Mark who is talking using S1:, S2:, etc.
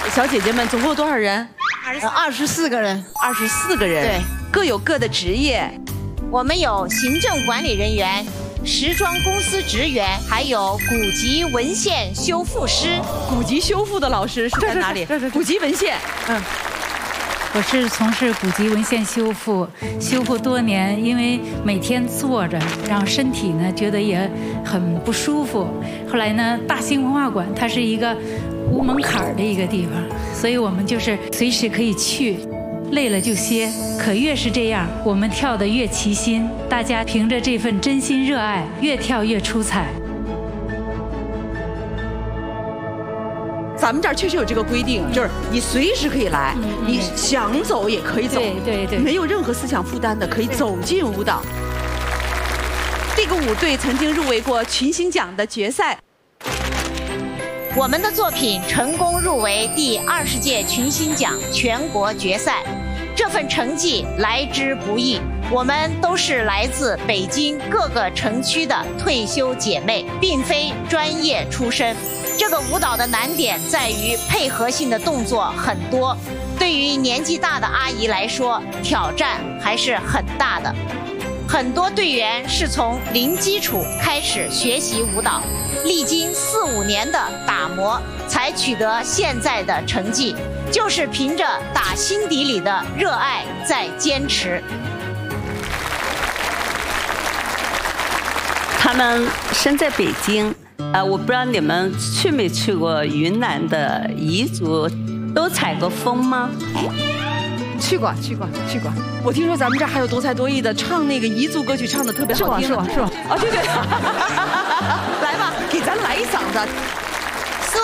S1: 小姐姐们总共有多少人
S2: 24个人
S1: ？24个人，
S2: 对，
S1: 各有各的职业。
S3: 我们有行政管理人员、时装公司职员，还有古籍文献修复师。
S1: 古籍修复的老师是在哪里？古籍文献，
S4: 我是从事古籍文献修复多年，因为每天坐着，然后身体呢觉得也很不舒服。后来呢，大兴文化馆它是一个无门槛的一个地方，所以我们就是随时可以去，累了就歇。可越是这样，我们跳得越齐心，大家凭着这份真心热爱，越跳越出彩。
S1: 咱们这儿确实有这个规定，就是你随时可以来，你想走也可以走，
S4: 对，
S1: 没有任何思想负担的，可以走进舞蹈。这个舞队曾经入围过群星奖的决赛。
S3: 我们的作品成功入围第20届群星奖全国决赛，这份成绩来之不易。我们都是来自北京各个城区的退休姐妹，并非专业出身。这个舞蹈的难点在于配合性的动作很多，对于年纪大的阿姨来说，挑战还是很大的。很多队员是从零基础开始学习舞蹈，历经4、5年的打磨，才取得现在的成绩，就是凭着打心底里的热爱在坚持。
S5: 他们身在北京，我不知道你们去没去过云南的彝族，都采过风吗？
S2: 去过。
S1: 我听说咱们这儿还有多才多艺的，唱那个彝族歌曲唱的特别好听。
S2: 是吧？
S1: 啊，对，来吧，给咱来一嗓子。